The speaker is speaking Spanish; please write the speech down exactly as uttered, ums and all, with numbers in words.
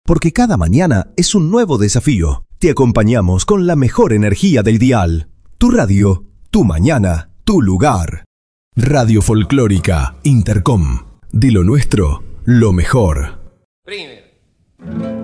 porque cada mañana es un nuevo desafío. Te acompañamos con la mejor energía del dial. Tu radio, tu mañana, tu lugar. Radio Folclórica Intercom. De lo nuestro, lo mejor. Primero.